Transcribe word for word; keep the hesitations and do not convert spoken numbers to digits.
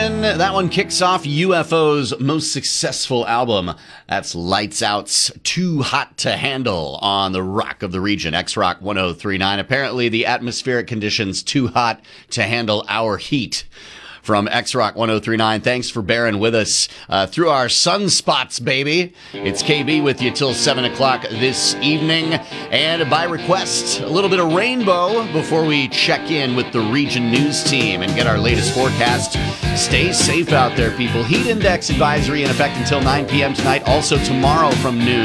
And that one kicks off U F O's most successful album. That's Lights Out's Too Hot to Handle on the Rock of the Region, X-Rock one oh three point nine. Apparently, the atmospheric conditions too hot to handle our heat. From X-Rock one oh three point nine, thanks for bearing with us uh, through our sunspots, baby. It's K B with you till seven o'clock this evening. And by request, a little bit of rainbow before we check in with the Region News team and get our latest forecast. Stay safe out there, people. Heat index advisory in effect until nine p.m. tonight. Also tomorrow from noon.